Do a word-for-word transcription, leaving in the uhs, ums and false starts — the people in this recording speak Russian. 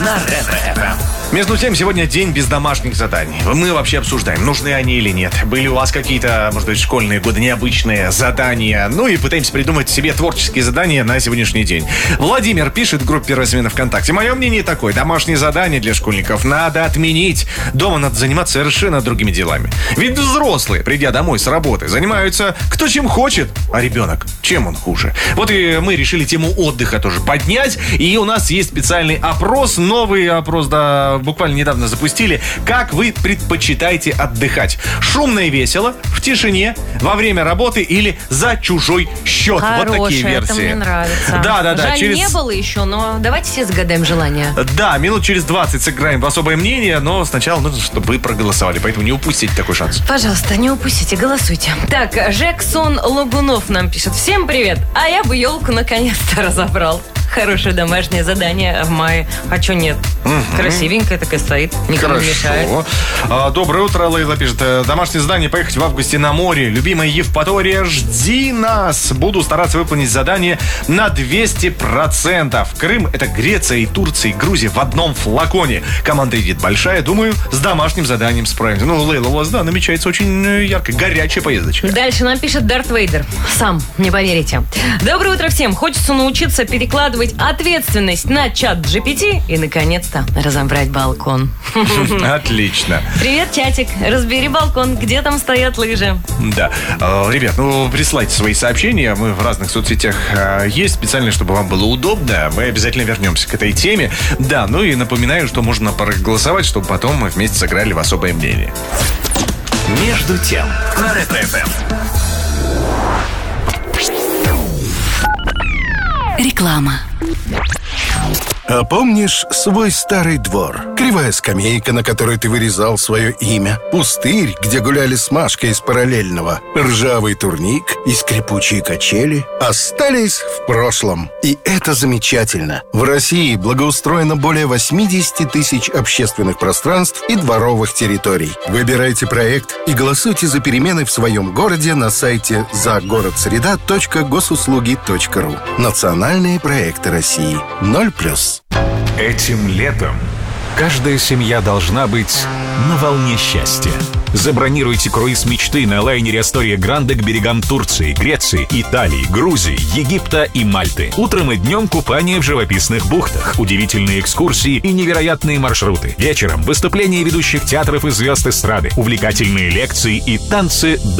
на Ретро-эф эм. Между тем, сегодня день без домашних заданий. Мы вообще обсуждаем, нужны они или нет. Были у вас какие-то, может быть, школьные годы необычные задания. Ну и пытаемся придумать себе творческие задания на сегодняшний день. Владимир пишет в группе «Первая смена ВКонтакте». Мое мнение такое. Домашние задания для школьников надо отменить. Дома надо заниматься совершенно другими делами. Ведь взрослые, придя домой с работы, занимаются кто чем хочет. А ребенок, чем он хуже? Вот и мы решили тему отдыха тоже поднять. И у нас есть специальный опрос. Новый опрос, да, буквально недавно запустили. Как вы предпочитаете отдыхать? Шумно и весело, в тишине, во время работы или за чужой счет? Хорошая, вот такие версии. Это мне нравится. Да, да, да. Жаль, через... не было еще, но давайте все загадаем желание. Да, минут через двадцать сыграем в особое мнение, но сначала нужно, чтобы вы проголосовали, поэтому не упустите такой шанс. Пожалуйста, не упустите, голосуйте. Так, Жексон Логунов нам пишет. Всем привет, а я бы елку наконец-то разобрал. Хорошее домашнее задание в мае. А что нет? Угу. Красивенькая такая стоит. Никому не мешает. А, доброе утро, Лейла пишет. Домашнее задание: поехать в августе на море. Любимая Евпатория, жди нас. Буду стараться выполнить задание на двести процентов. Крым — это Греция и Турция, и Грузия в одном флаконе. Команда идет большая. Думаю, с домашним заданием справимся. Ну, Лейла, у вас, да, намечается очень яркая, горячая поездочка. Дальше нам пишет Дарт Вейдер. Сам, не поверите. Доброе утро всем. Хочется научиться перекладывать ответственность на чат джи пи ти и, наконец-то, разобрать балкон. Отлично. Привет, чатик. Разбери балкон, где там стоят лыжи. Да. Ребят, ну, присылайте свои сообщения. Мы в разных соцсетях есть, специально, чтобы вам было удобно. Мы обязательно вернемся к этой теме. Да, ну и напоминаю, что можно проголосовать, чтобы потом мы вместе сыграли в особое мнение. Между тем на Ретро-эф эм. Реклама. А помнишь свой старый двор? Кривая скамейка, на которой ты вырезал свое имя. Пустырь, где гуляли с Машкой из параллельного. Ржавый турник и скрипучие качели остались в прошлом. И это замечательно. В России благоустроено более восемьдесят тысяч общественных пространств и дворовых территорий. Выбирайте проект и голосуйте за перемены в своем городе на сайте загородсреда точка госуслуги точка ру. Национальные проекты России. ноль плюс. Этим летом каждая семья должна быть на волне счастья. Забронируйте круиз мечты на лайнере Астория Гранде к берегам Турции, Греции, Италии, Грузии, Египта и Мальты. Утром и днем купание в живописных бухтах, удивительные экскурсии и невероятные маршруты. Вечером выступления ведущих театров и звезд эстрады, увлекательные лекции и танцы